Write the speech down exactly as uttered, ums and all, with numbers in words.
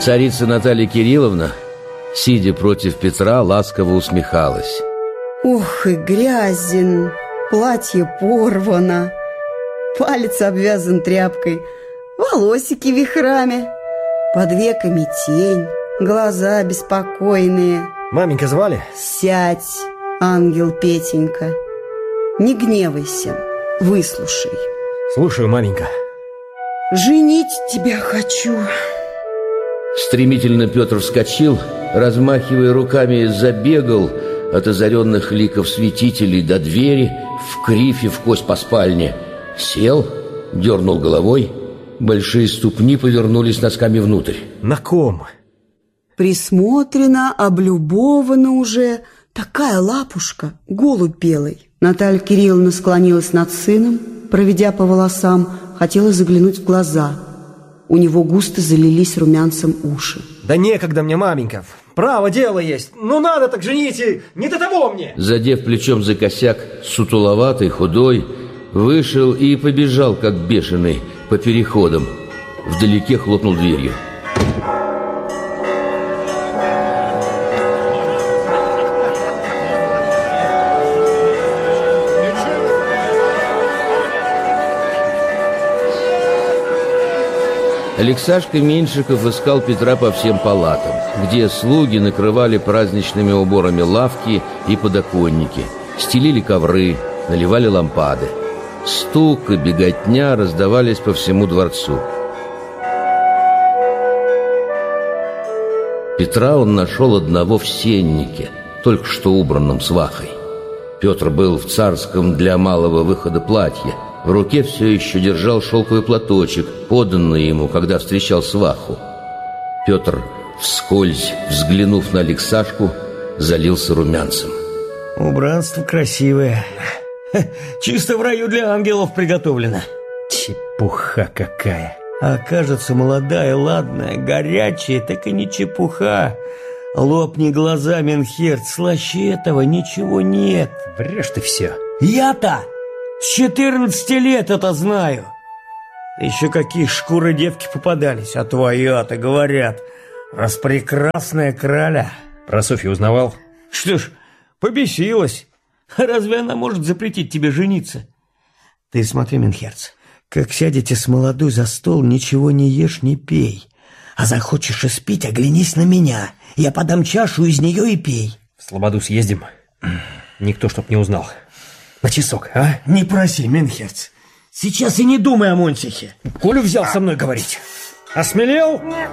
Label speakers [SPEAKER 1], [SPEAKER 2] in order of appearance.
[SPEAKER 1] Царица Наталья Кирилловна, сидя против Петра, ласково усмехалась.
[SPEAKER 2] Ох, и грязен, платье порвано, палец обвязан тряпкой, волосики вихрами, под веками тень, глаза беспокойные.
[SPEAKER 3] Маменька звали?
[SPEAKER 2] Сядь, ангел Петенька, не гневайся, выслушай.
[SPEAKER 3] Слушаю, маменька.
[SPEAKER 2] Женить тебя хочу.
[SPEAKER 1] Стремительно Петр вскочил, размахивая руками, забегал от озаренных ликов святителей до двери, в крифе в кость по спальне. Сел, дернул головой, большие ступни повернулись носками внутрь.
[SPEAKER 3] На ком?
[SPEAKER 2] Присмотрена, облюбована уже, такая лапушка, голубь белый. Наталья Кирилловна склонилась над сыном, проведя по волосам, хотела заглянуть в глаза. У него густо залились румянцем уши.
[SPEAKER 3] Да некогда мне, маменька. Право, дело есть. Ну надо так жените, не до того мне.
[SPEAKER 1] Задев плечом за косяк, сутуловатый, худой, вышел и побежал, как бешеный, по переходам. Вдалеке хлопнул дверью. Алексашка Меньшиков искал Петра по всем палатам, где слуги накрывали праздничными уборами лавки и подоконники, стелили ковры, наливали лампады. Стук и беготня раздавались по всему дворцу. Петра он нашел одного в сеннике, только что убранном свахой. Петр был в царском для малого выхода платье. В руке все еще держал шелковый платочек, поданный ему, когда встречал сваху. Петр, вскользь взглянув на Алексашку, залился румянцем.
[SPEAKER 3] Убранство красивое. Чисто в раю для ангелов приготовлено. Чепуха какая. А кажется, молодая, ладная, горячая, так и не чепуха. Лопни глаза, Менхерц, слаще этого ничего нет.
[SPEAKER 4] Врешь ты все.
[SPEAKER 3] Я-то с четырнадцати лет это знаю. Еще какие шкуры девки попадались. А твоя-то, говорят, распрекрасная краля.
[SPEAKER 4] Про Софью узнавал?
[SPEAKER 3] Что ж, побесилась. Разве она может запретить тебе жениться? Ты смотри, Менхерц, как сядете с молодой за стол, ничего не ешь, не пей. А захочешь испить, оглянись на меня. Я подам чашу, из нее и пей.
[SPEAKER 4] В Слободу съездим. Никто чтоб не узнал. На часок, а?
[SPEAKER 3] Не проси, Менхерц. Сейчас и не думай о Монсихе.
[SPEAKER 4] Колю взял со мной говорить. Осмелел?
[SPEAKER 3] Нет,